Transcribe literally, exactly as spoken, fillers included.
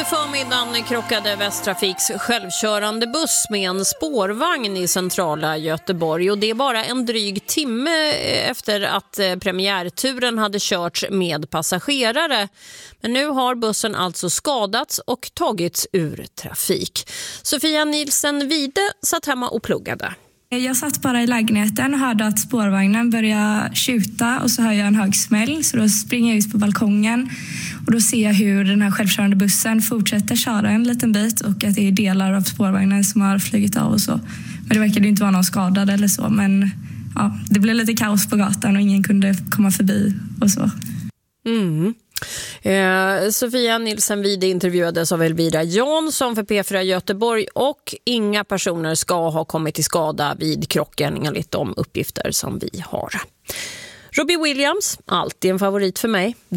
förmiddagen krockade Västtrafiks självkörande buss med en spårvagn i centrala Göteborg, och det är bara en dryg timme efter att premiärturen hade körts med passagerare. Men nu har bussen alltså skadats och tagits ur trafik. Sofia Nilsen Wide satt hemma och pluggade. Jag satt bara i lägenheten och hörde att spårvagnen började tjuta, och så hör jag en hög smäll, så då springer jag ut på balkongen och då ser jag hur den här självkörande bussen fortsätter köra en liten bit och att det är delar av spårvagnen som har flugit av och så. Men det verkade inte vara någon skadad eller så, men ja, det blev lite kaos på gatan och ingen kunde komma förbi och så. Mm. Eh, Sofia Nilsen Wide intervjuades av Elvira Jansson för P fyra Göteborg, och inga personer ska ha kommit till skada vid krocken enligt de uppgifter som vi har. Robbie Williams, alltid en favorit för mig.